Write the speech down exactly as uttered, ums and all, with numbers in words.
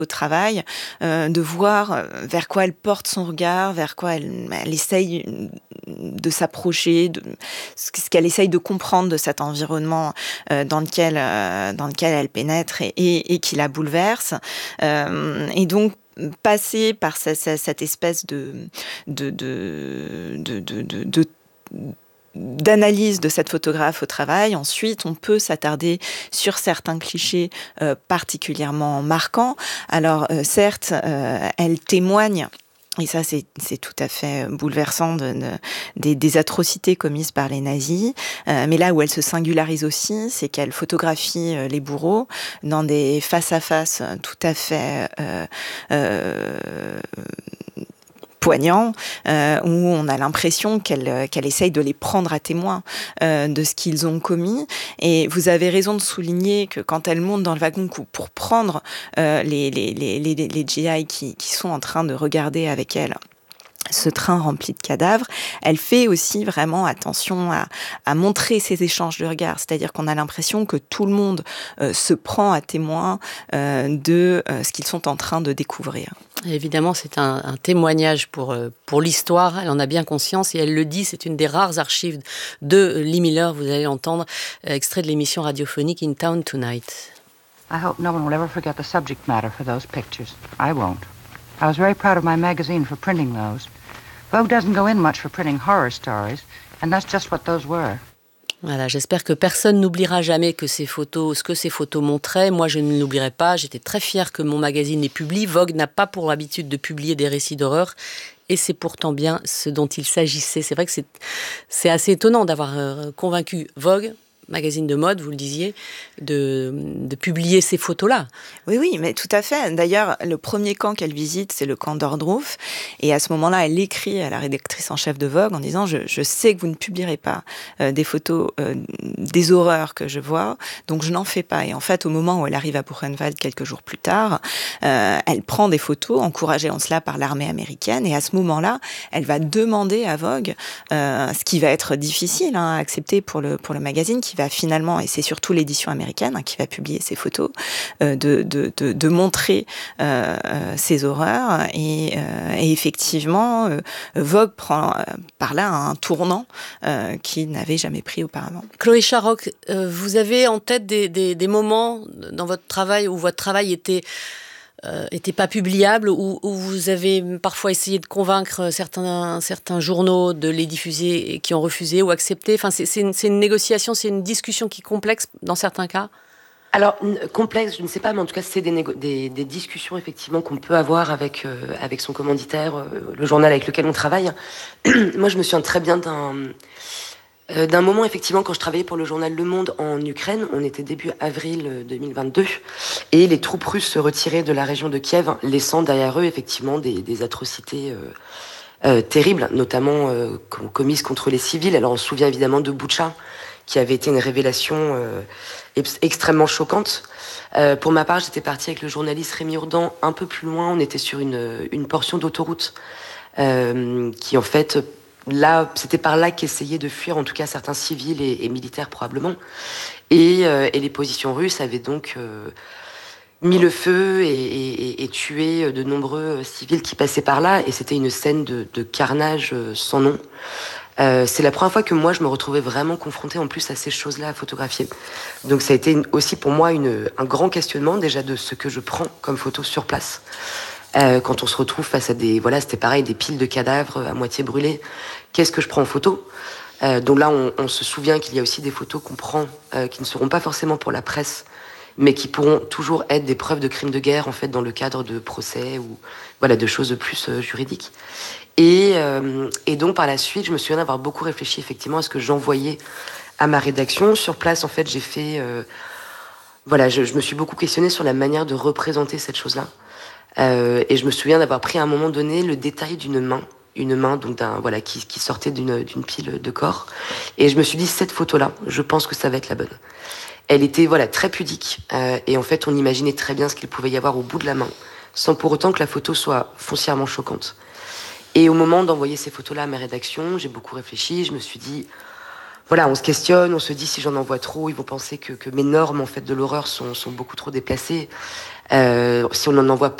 au travail, euh, de voir vers quoi elle porte son regard, vers quoi elle, elle essaye de s'approcher, de, ce qu'elle essaye de comprendre de cet environnement euh, dans lequel euh, dans lequel elle pénètre et, et, et qui la bouleverse. Euh, et donc passer par cette, cette espèce de de de de, de, de, de d'analyse de cette photographe au travail. Ensuite, on peut s'attarder sur certains clichés euh, particulièrement marquants. Alors, euh, certes, euh, elle témoigne, et ça, c'est, c'est tout à fait bouleversant, de, de, des, des atrocités commises par les nazis. Euh, mais là où elle se singularise aussi, c'est qu'elle photographie euh, les bourreaux dans des face-à-face tout à fait... Euh, euh, poignant, euh, où on a l'impression qu'elle, qu'elle essaye de les prendre à témoin euh, de ce qu'ils ont commis. Et vous avez raison de souligner que quand elle monte dans le wagon pour prendre euh, les, les, les, les, les G I qui, qui sont en train de regarder avec elle ce train rempli de cadavres, elle fait aussi vraiment attention à, à montrer ces échanges de regards. C'est-à-dire qu'on a l'impression que tout le monde euh, se prend à témoin euh, de euh, ce qu'ils sont en train de découvrir. Évidemment, c'est un, un témoignage pour, pour l'histoire, elle en a bien conscience et elle le dit, c'est une des rares archives de Lee Miller, vous allez l'entendre, extrait de l'émission radiophonique In Town Tonight. I hope no one will ever forget the subject matter for those pictures. I won't. I was very proud of my magazine for printing those. Vogue doesn't go in much for printing horror stories, and that's just what those were. Voilà, j'espère que personne n'oubliera jamais que ces photos, ce que ces photos montraient. Moi, je ne l'oublierai pas. J'étais très fière que mon magazine les publie. Vogue n'a pas pour habitude de publier des récits d'horreur. Et c'est pourtant bien ce dont il s'agissait. C'est vrai que c'est, c'est assez étonnant d'avoir euh, convaincu Vogue, magazine de mode, vous le disiez, de, de publier ces photos-là. Oui, oui, mais tout à fait. D'ailleurs, le premier camp qu'elle visite, c'est le camp d'Ordroof. Et à ce moment-là, elle écrit à la rédactrice en chef de Vogue en disant « Je, je sais que vous ne publierez pas euh, des photos euh, des horreurs que je vois, donc je n'en fais pas. » Et en fait, au moment où elle arrive à Buchenwald, quelques jours plus tard, euh, elle prend des photos, encouragée en cela par l'armée américaine. Et à ce moment-là, elle va demander à Vogue, euh, ce qui va être difficile hein, à accepter pour le, pour le magazine, qui va finalement, et c'est surtout l'édition américaine hein, qui va publier ces photos, euh, de, de, de, de montrer euh, ces horreurs. Et, euh, et effectivement, euh, Vogue prend euh, par là un tournant euh, qu'il n'avait jamais pris auparavant. Chloé Charoc, euh, vous avez en tête des, des, des moments dans votre travail où votre travail était... Euh, était pas publiable, où, où vous avez parfois essayé de convaincre certains, certains journaux de les diffuser et qui ont refusé ou accepté. Enfin, c'est, c'est, une, c'est une négociation, c'est une discussion qui est complexe dans certains cas. Alors, complexe, je ne sais pas, mais en tout cas, c'est des, négo- des, des discussions, effectivement, qu'on peut avoir avec, euh, avec son commanditaire, euh, le journal avec lequel on travaille. Moi, je me souviens très bien d'un... Euh, d'un moment, effectivement, quand je travaillais pour le journal Le Monde en Ukraine, on était début avril deux mille vingt-deux, et les troupes russes se retiraient de la région de Kiev, laissant derrière eux, effectivement, des, des atrocités euh, euh, terribles, notamment euh, commises contre les civils. Alors, on se souvient évidemment de Boutcha, qui avait été une révélation euh, extrêmement choquante. Euh, pour ma part, j'étais partie avec le journaliste Rémi Ourdan un peu plus loin. On était sur une, une portion d'autoroute euh, qui, en fait... Là, c'était par là qu'essayaient de fuir, en tout cas, certains civils et, et militaires, probablement. Et, euh, et les positions russes avaient donc euh, mis le feu et, et, et tué de nombreux civils qui passaient par là. Et c'était une scène de, de carnage sans nom. Euh, c'est la première fois que moi, je me retrouvais vraiment confrontée, en plus, à ces choses-là à photographier. Donc ça a été une, aussi, pour moi, une, un grand questionnement, déjà, de ce que je prends comme photo sur place. Euh, quand on se retrouve face à des... Voilà, c'était pareil, des piles de cadavres à moitié brûlés. Qu'est-ce que je prends en photo ? euh, Donc là, on, on se souvient qu'il y a aussi des photos qu'on prend, euh, qui ne seront pas forcément pour la presse, mais qui pourront toujours être des preuves de crimes de guerre, en fait, dans le cadre de procès ou voilà, de choses plus euh, juridiques. Et, euh, et donc, par la suite, je me souviens d'avoir beaucoup réfléchi, effectivement, à ce que j'envoyais à ma rédaction. Sur place, en fait, j'ai fait... Euh, voilà, je, je me suis beaucoup questionnée sur la manière de représenter cette chose-là. Euh, et je me souviens d'avoir pris à un moment donné le détail d'une main, une main donc d'un voilà qui, qui sortait d'une, d'une pile de corps. Et je me suis dit cette photo-là, je pense que ça va être la bonne. Elle était voilà très pudique euh, et en fait on imaginait très bien ce qu'il pouvait y avoir au bout de la main, sans pour autant que la photo soit foncièrement choquante. Et au moment d'envoyer ces photos-là à ma rédaction, j'ai beaucoup réfléchi. Je me suis dit voilà, on se questionne, on se dit si j'en envoie trop, ils vont penser que, que mes normes en fait de l'horreur sont, sont beaucoup trop déplacées. Euh, si on n'en envoie pas